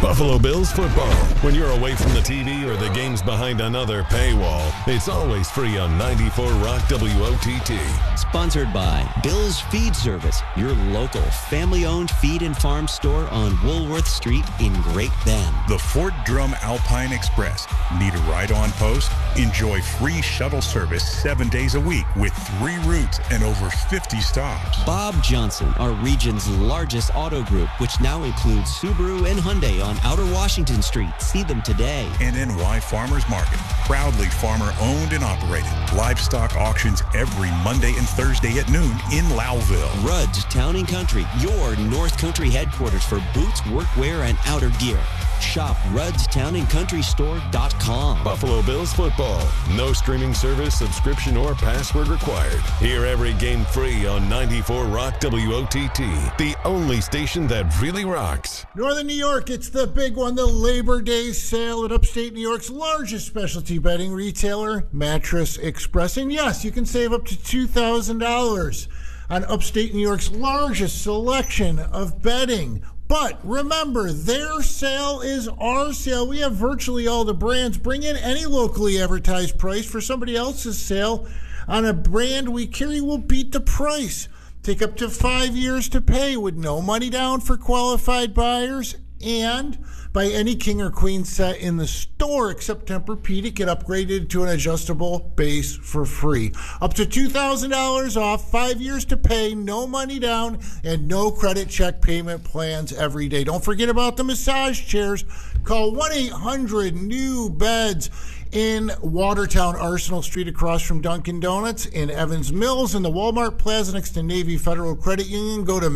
Buffalo Bills football. When you're away from the TV or the game's behind another paywall, it's always free on 94 Rock WOTT. Sponsored by Bill's Feed Service, your local family-owned feed and farm store on Woolworth Street in Great Bend. The Fort Drum Alpine Express. Need a ride on post? Enjoy free shuttle service 7 days a week with 3 routes and over 50 stops. Bob Johnson, our region's largest auto group, which now includes Subaru and Hyundai on Outer Washington Street. See them today. And NY Farmers Market. Proudly farmer-owned and operated. Livestock auctions every Monday and Thursday at noon in Lowville. Rudd's Town & Country, your North Country headquarters for boots, workwear, and outer gear. Shop Rudd'sTownandCountryStore.com. Buffalo Bills football. No streaming service, subscription, or password required. Hear every game free on 94 Rock WOTT, the only station that really rocks. Northern New York, it's the big one, the Labor Day sale at upstate New York's largest specialty bedding retailer, Mattress Express. And yes, you can save up to $2,000 on upstate New York's largest selection of bedding. But remember, their sale is our sale. We have virtually all the brands. Bring in any locally advertised price for somebody else's sale on a brand we carry will beat the price. Take up to 5 years to pay with no money down for qualified buyers. And buy any king or queen set in the store except Tempur-Pedic, get upgraded to an adjustable base for free. Up to $2,000 off, 5 years to pay, no money down, and no credit check payment plans every day. Don't forget about the massage chairs. Call 1-800-NEW-BEDS in Watertown, Arsenal Street across from Dunkin' Donuts, in Evans Mills, in the Walmart Plaza next to Navy Federal Credit Union. Go to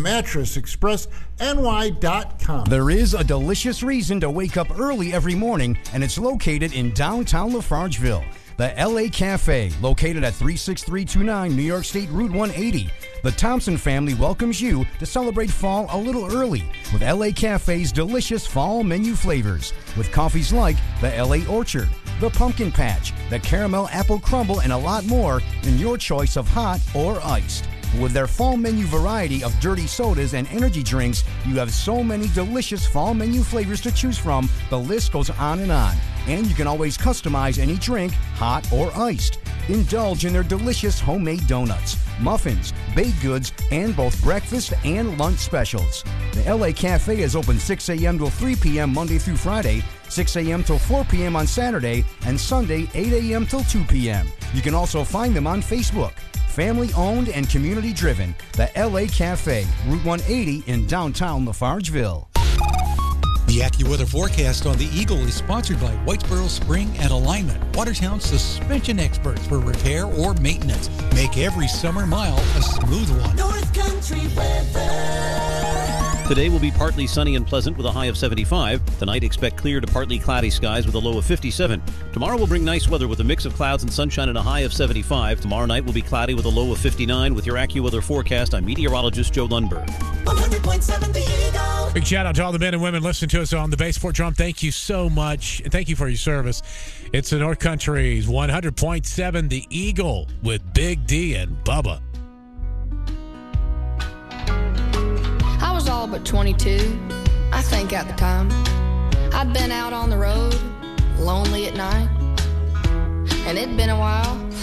MattressExpressNY.com. There is a delicious reason to wake up early every morning, and it's located in downtown Lafargeville. The LA Cafe, located at 36329 New York State Route 180. The Thompson family welcomes you to celebrate fall a little early with LA Cafe's delicious fall menu flavors, with coffees like the LA Orchard, the Pumpkin Patch, the Caramel Apple Crumble, and a lot more in your choice of hot or iced. With their fall menu variety of dirty sodas and energy drinks, you have so many delicious fall menu flavors to choose from, the list goes on and on. And you can always customize any drink, hot or iced. Indulge in their delicious homemade donuts, muffins, baked goods, and both breakfast and lunch specials. The LA Cafe is open 6 a.m. till 3 p.m. Monday through Friday, 6 a.m. till 4 p.m. on Saturday, and Sunday 8 a.m. till 2 p.m. You can also find them on Facebook. Family owned and community driven, the LA Cafe, Route 180 in downtown Lafargeville. The AccuWeather forecast on the Eagle is sponsored by Whitesboro Spring and Alignment, Watertown's suspension experts for repair or maintenance. Make every summer mile a smooth one. North Country weather. Today will be partly sunny and pleasant with a high of 75. Tonight, expect clear to partly cloudy skies with a low of 57. Tomorrow will bring nice weather with a mix of clouds and sunshine and a high of 75. Tomorrow night will be cloudy with a low of 59. With your AccuWeather forecast, I'm meteorologist Joe Lundberg. 100.7 The Eagle. Big shout out to all the men and women listening to us on the Base Fort Drum. Thank you so much. Thank you for your service. It's the North Country's 100.7 The Eagle with Big D and Bubba. I was all but 22, I think, at the time. I'd been out on the road, lonely at night, and it'd been a while